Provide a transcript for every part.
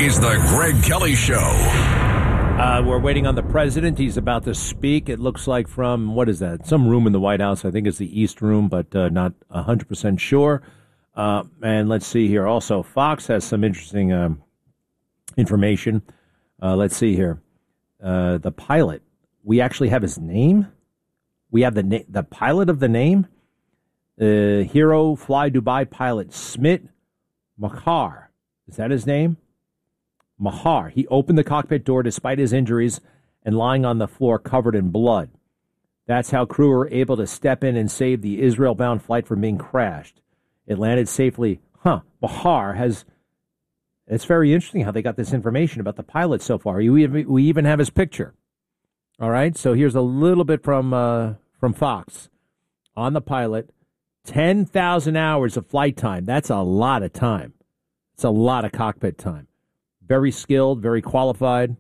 is the Greg Kelly Show. We're waiting on the president. He's about to speak. It looks like from, what is that? Some room in the White House. I think it's the East Room, but not 100% sure. And let's see here. Also, Fox has some interesting information. Let's see here. The pilot. We actually have his name. We have the pilot of the name. Hero Fly Dubai pilot Smit Mahar. Is that his name? Mahar. He opened the cockpit door despite his injuries and lying on the floor covered in blood. That's how crew were able to step in and save the Israel-bound flight from being crashed. It landed safely. Mahar has... It's very interesting how they got this information about the pilot so far. We even have his picture. All right, so here's a little bit from Fox on the pilot. 10,000 hours of flight time. That's a lot of time. It's a lot of cockpit time. Very skilled, very qualified.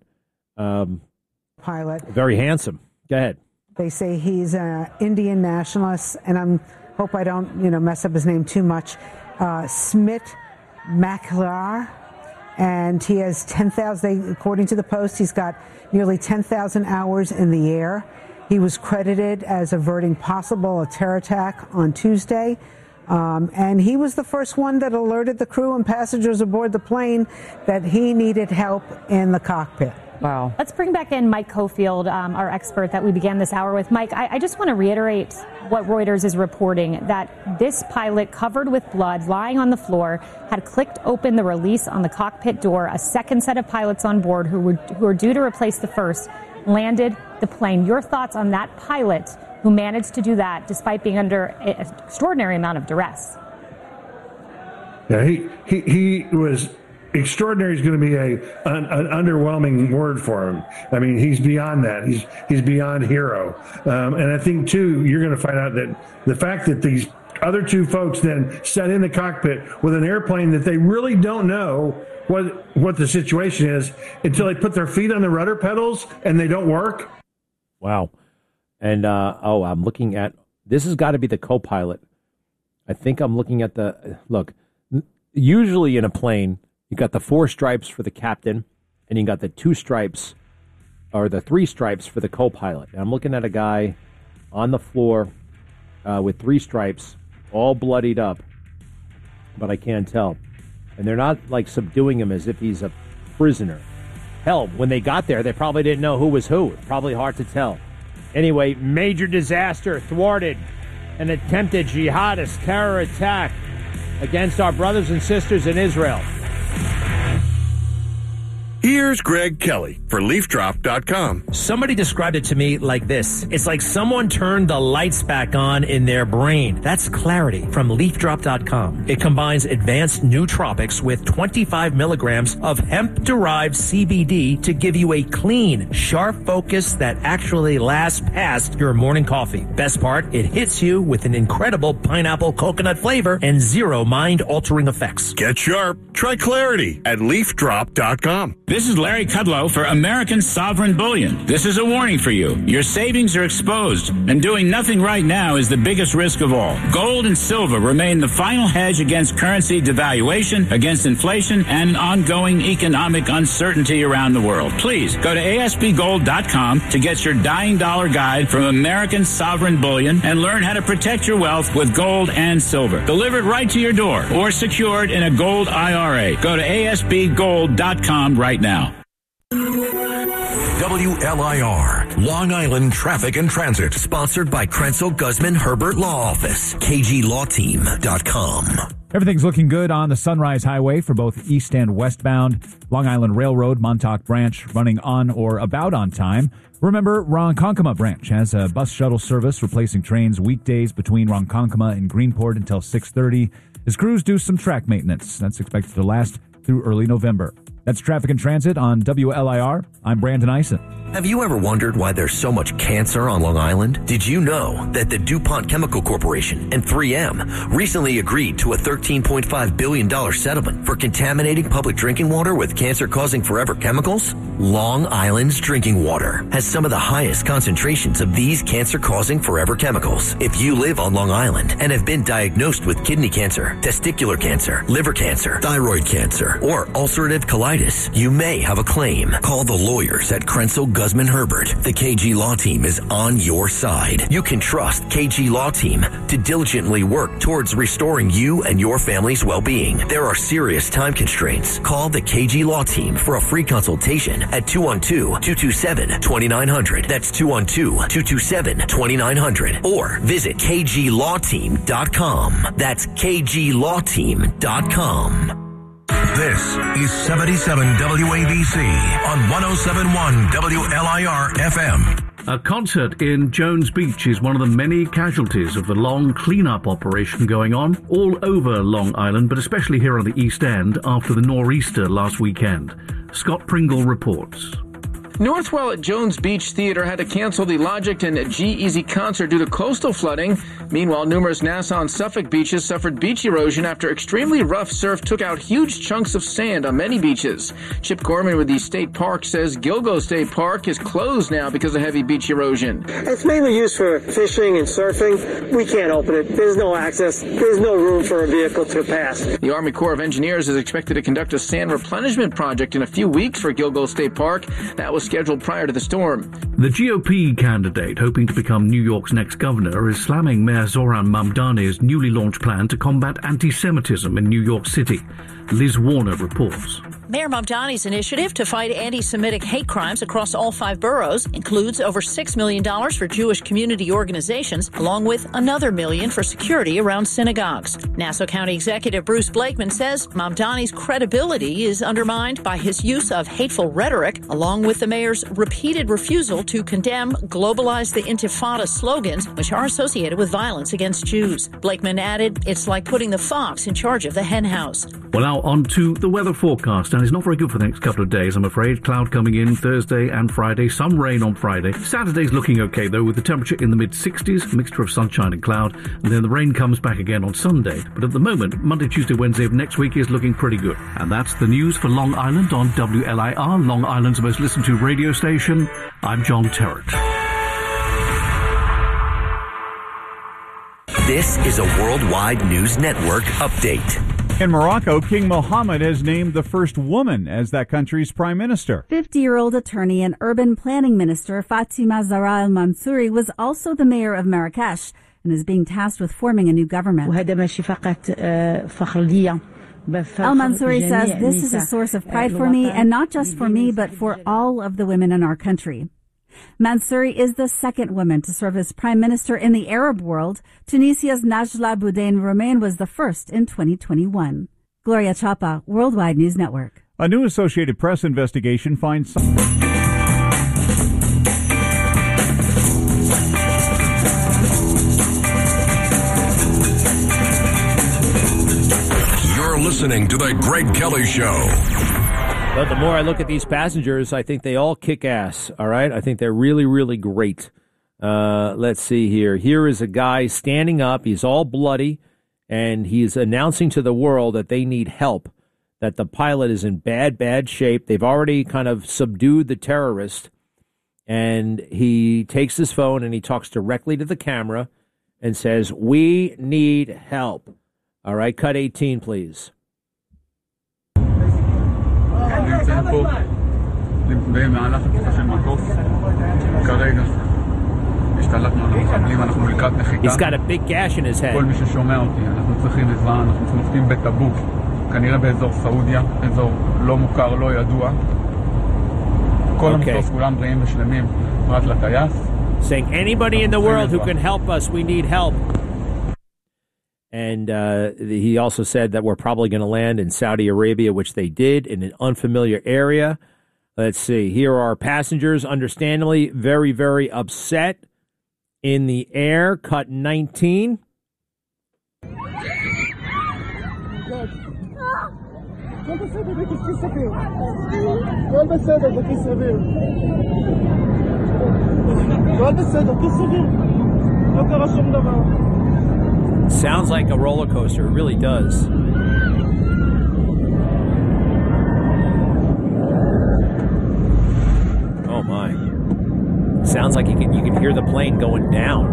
Pilot. Very handsome. Go ahead. They say he's an Indian nationalist, and I hope I don't, mess up his name too much. Smit Mahar, and he has 10,000. According to the Post, he's got nearly 10,000 hours in the air. He was credited as averting a terror attack on Tuesday. And he was the first one that alerted the crew and passengers aboard the plane that he needed help in the cockpit. Wow. Let's bring back in Mike Cofield, our expert that we began this hour with. Mike, I just want to reiterate what Reuters is reporting, that this pilot, covered with blood, lying on the floor, had clicked open the release on the cockpit door. A second set of pilots on board who were due to replace the first landed the plane. Your thoughts on that pilot who managed to do that despite being under an extraordinary amount of duress? Yeah, he was extraordinary. Is going to be an underwhelming word for him. I mean, he's beyond that. He's beyond hero. And I think too, you're going to find out that the fact that these other two folks then sat in the cockpit with an airplane that they really don't know what the situation is until they put their feet on the rudder pedals and they don't work. Wow. And, I'm looking at, this has got to be the co-pilot. I think I'm looking at look, usually in a plane, you got the 4 stripes for the captain, and you got the 2 stripes, or the 3 stripes for the co-pilot. And I'm looking at a guy on the floor with 3 stripes, all bloodied up, but I can't tell. And they're not, like, subduing him as if he's a prisoner. Hell, when they got there, they probably didn't know who was who. It's probably hard to tell. Anyway, major disaster thwarted. An attempted jihadist terror attack against our brothers and sisters in Israel. Here's Greg Kelly for LeafDrop.com. Somebody described it to me like this. It's like someone turned the lights back on in their brain. That's Clarity from LeafDrop.com. It combines advanced nootropics with 25 milligrams of hemp-derived CBD to give you a clean, sharp focus that actually lasts past your morning coffee. Best part, it hits you with an incredible pineapple coconut flavor and 0 mind-altering effects. Get sharp. Try Clarity at LeafDrop.com. This is Larry Kudlow for American Sovereign Bullion. This is a warning for you. Your savings are exposed, and doing nothing right now is the biggest risk of all. Gold and silver remain the final hedge against currency devaluation, against inflation, and ongoing economic uncertainty around the world. Please go to ASBGold.com to get your dying dollar guide from American Sovereign Bullion and learn how to protect your wealth with gold and silver. Delivered right to your door or secured in a gold IRA. Go to ASBGold.com right now. WLIR, Long Island Traffic and Transit. Sponsored by Krenzel Guzman Herbert Law Office. KGLawTeam.com. Everything's looking good on the Sunrise Highway for both east and westbound. Long Island Railroad, Montauk Branch, running on or about on time. Remember, Ronkonkoma Branch has a bus shuttle service replacing trains weekdays between Ronkonkoma and Greenport until 6:30. As crews do some track maintenance. That's expected to last through early November. That's Traffic and Transit on WLIR. I'm Brandon Eisen. Have you ever wondered why there's so much cancer on Long Island? Did you know that the DuPont Chemical Corporation and 3M recently agreed to a $13.5 billion settlement for contaminating public drinking water with cancer-causing forever chemicals? Long Island's drinking water has some of the highest concentrations of these cancer-causing forever chemicals. If you live on Long Island and have been diagnosed with kidney cancer, testicular cancer, liver cancer, thyroid cancer, or ulcerative colitis, arthritis, you may have a claim. Call the lawyers at Krenzel Guzman Herbert. The KG Law Team is on your side. You can trust KG Law Team to diligently work towards restoring you and your family's well-being. There are serious time constraints. Call the KG Law Team for a free consultation at 212-227-2900. That's 212-227-2900. Or visit kglawteam.com. That's kglawteam.com. This is 77 WABC on 107.1 WLIR FM. A concert in Jones Beach is one of the many casualties of the long cleanup operation going on all over Long Island, but especially here on the East End after the nor'easter last weekend. Scott Pringle reports. Northwell at Jones Beach Theater had to cancel the Logic and G-Eazy concert due to coastal flooding. Meanwhile, numerous Nassau and Suffolk beaches suffered beach erosion after extremely rough surf took out huge chunks of sand on many beaches. Chip Gorman with the state park says Gilgo State Park is closed now because of heavy beach erosion. It's mainly used for fishing and surfing. We can't open it. There's no access. There's no room for a vehicle to pass. The Army Corps of Engineers is expected to conduct a sand replenishment project in a few weeks for Gilgo State Park. That was scheduled prior to the storm. The GOP candidate hoping to become New York's next governor is slamming Mayor Zohran Mamdani's newly launched plan to combat anti-Semitism in New York City. Liz Warner reports. Mayor Mamdani's initiative to fight anti-Semitic hate crimes across all 5 boroughs includes over $6 million for Jewish community organizations, along with another $1 million for security around synagogues. Nassau County Executive Bruce Blakeman says Mamdani's credibility is undermined by his use of hateful rhetoric, along with the mayor's repeated refusal to condemn globalize the Intifada slogans, which are associated with violence against Jews. Blakeman added, it's like putting the fox in charge of the hen house. Well, now on to the weather forecast, and it's not very good for the next couple of days, I'm afraid. Cloud coming in Thursday and Friday, some rain on Friday. Saturday's looking okay, though, with the temperature in the mid-60s, mixture of sunshine and cloud, and then the rain comes back again on Sunday. But at the moment, Monday, Tuesday, Wednesday of next week is looking pretty good. And that's the news for Long Island on WLIR, Long Island's most listened to radio station. I'm John Terrett. This is a Worldwide News Network update. In Morocco, King Mohammed has named the first woman as that country's prime minister. 50-year-old attorney and urban planning minister Fatima Zahra al-Mansouri was also the mayor of Marrakesh and is being tasked with forming a new government. Al-Mansouri says this is a source of pride for me, and not just for me, but for all of the women in our country. Mansouri is the second woman to serve as prime minister in the Arab world. Tunisia's Najla Boudin Romain was the first in 2021. Gloria Chapa, Worldwide News Network. A new Associated Press investigation finds You're listening to The Greg Kelly Show. But the more I look at these passengers, I think they all kick ass, all right? I think they're really, really great. Let's see here. Here is a guy standing up. He's all bloody, and he's announcing to the world that they need help, that the pilot is in bad, bad shape. They've already kind of subdued the terrorist, and he takes his phone and he talks directly to the camera and says, "We need help." All right, cut 18, please. נמצאים פה במהלך התקיפה של מטוס כרגע השתלטנו על המחבלים, אנחנו לקראת נחיתה. He's got a big gash in his head. כל מי ששומע אותי, אנחנו צריכים עזרה, אנחנו נוחתים בטאבוק, כנראה באזור סעודיה, אזור לא מוכר, לא ידוע. כל המטוס כולם בריאים ושלמים, פרט לטייס. Saying anybody in the world who can help us, we need help. And he also said that we're probably going to land in Saudi Arabia, which they did, in an unfamiliar area. Let's see. Here are passengers, understandably very, very upset in the air. Cut 19. Sounds like a roller coaster. It really does. Oh my! Sounds like you can hear the plane going down.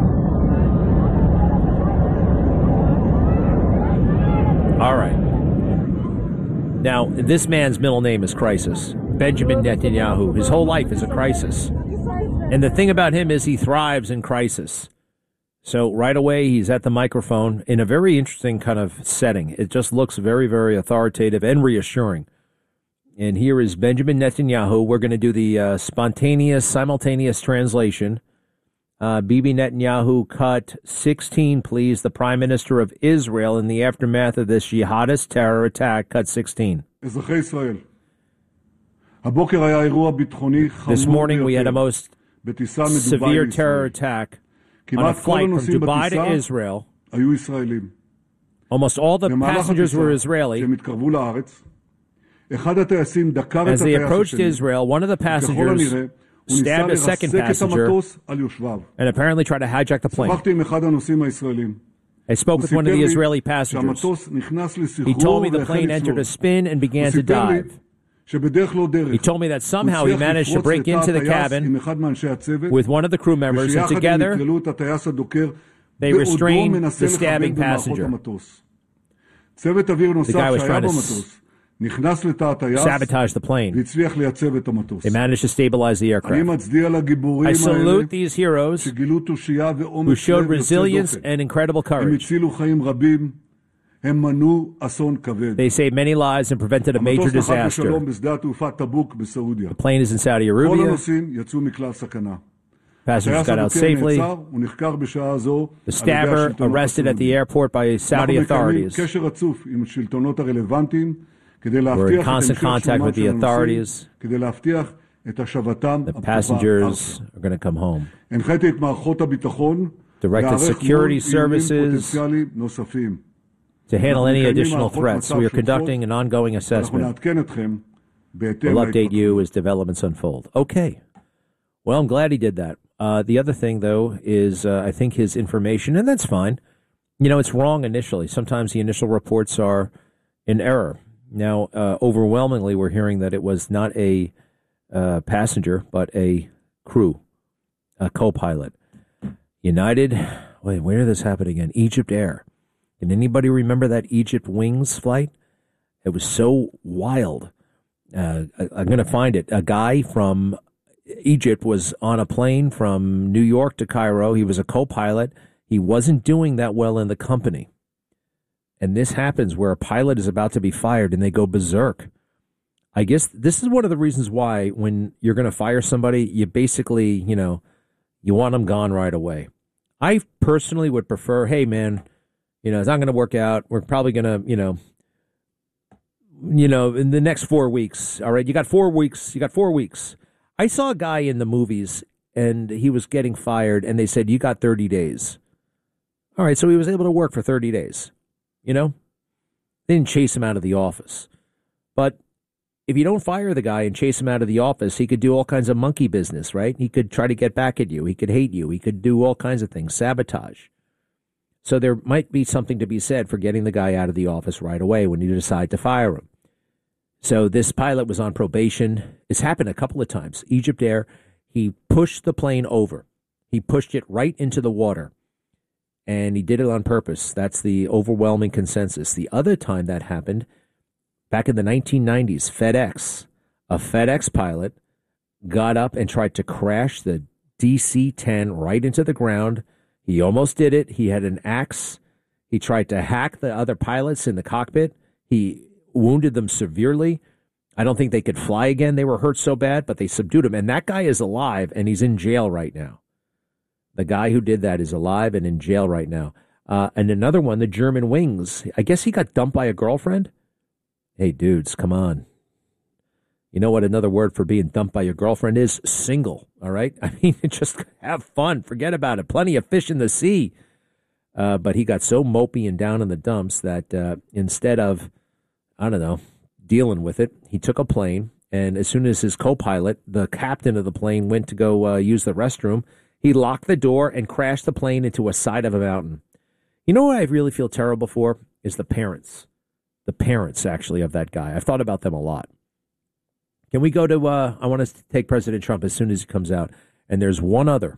All right. Now, this man's middle name is Crisis. Benjamin Netanyahu. His whole life is a crisis. And the thing about him is he thrives in crisis. So right away, he's at the microphone in a very interesting kind of setting. It just looks very, very authoritative and reassuring. And here is Benjamin Netanyahu. We're going to do the simultaneous translation. Bibi Netanyahu, cut 16, please. The Prime Minister of Israel in the aftermath of this jihadist terror attack, cut 16. This morning we had a most severe terror attack on a flight from Dubai to Israel. Almost all the passengers were Israeli. As they approached Israel, one of the passengers stabbed a second passenger and apparently tried to hijack the plane. I spoke with one of the Israeli passengers. He told me the plane entered a spin and began to dive. He told me that somehow he managed to break into the cabin with one of the crew members, and together they restrained the stabbing passenger. The guy was trying to sabotage the plane. They managed to stabilize the aircraft. I salute these heroes who showed resilience and incredible courage. They saved many lives and prevented a major disaster. The plane is in Saudi Arabia. Passengers got out safely. The stabber arrested at the airport by Saudi authorities. We're in constant contact with the authorities. The passengers are going to come home. Directed security services to handle any additional threats. We are conducting an ongoing assessment. We'll update you as developments unfold. Okay. Well, I'm glad he did that. The other thing, though, is I think his information, and that's fine. It's wrong initially. Sometimes the initial reports are in error. Now, overwhelmingly, we're hearing that it was not a passenger, but a crew, a co-pilot. United, where did this happen again? Egypt Air. Can anybody remember that Egypt Wings flight? It was so wild. I'm going to find it. A guy from Egypt was on a plane from New York to Cairo. He was a co-pilot. He wasn't doing that well in the company. And this happens where a pilot is about to be fired and they go berserk. I guess this is one of the reasons why when you're going to fire somebody, you basically, you want them gone right away. I personally would prefer, hey, man, it's not going to work out. We're probably going to, in the next 4 weeks. All right, you got 4 weeks. I saw a guy in the movies and he was getting fired and they said, you got 30 days. All right, so he was able to work for 30 days. They didn't chase him out of the office. But if you don't fire the guy and chase him out of the office, he could do all kinds of monkey business, right? He could try to get back at you. He could hate you. He could do all kinds of things, sabotage. So there might be something to be said for getting the guy out of the office right away when you decide to fire him. So this pilot was on probation. It's happened a couple of times. Egypt Air, he pushed the plane over. He pushed it right into the water. And he did it on purpose. That's the overwhelming consensus. The other time that happened, back in the 1990s, a FedEx pilot got up and tried to crash the DC-10 right into the ground. He almost did it. He had an axe. He tried to hack the other pilots in the cockpit. He wounded them severely. I don't think they could fly again. They were hurt so bad, but they subdued him. And that guy is alive, and he's in jail right now. The guy who did that is alive and in jail right now. And another one, the German Wings. I guess he got dumped by a girlfriend. Hey, dudes, come on. You know what another word for being dumped by your girlfriend is? Single, all right? I mean, just have fun. Forget about it. Plenty of fish in the sea. But he got so mopey and down in the dumps that instead of, dealing with it, he took a plane. And as soon as his co-pilot, the captain of the plane, went to go use the restroom, he locked the door and crashed the plane into a side of a mountain. You know what I really feel terrible for is the parents. The parents, actually, of that guy. I've thought about them a lot. Can we go to, I want us to take President Trump as soon as he comes out. And there's one other